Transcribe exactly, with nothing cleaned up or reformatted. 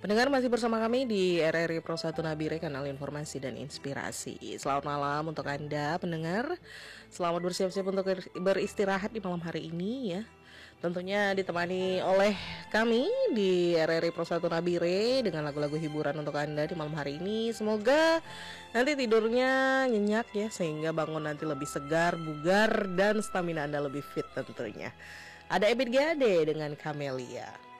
Pendengar masih bersama kami di R R I Pro satu Nabire, kanal informasi dan inspirasi. Selamat malam untuk Anda pendengar. Selamat bersiap-siap untuk beristirahat di malam hari ini ya. Tentunya ditemani oleh kami di R R I Pro satu Nabire dengan lagu-lagu hiburan untuk Anda di malam hari ini. Semoga nanti tidurnya nyenyak ya, sehingga bangun nanti lebih segar, bugar, dan stamina Anda lebih fit tentunya. Ada Ebit G A D dengan Camelia.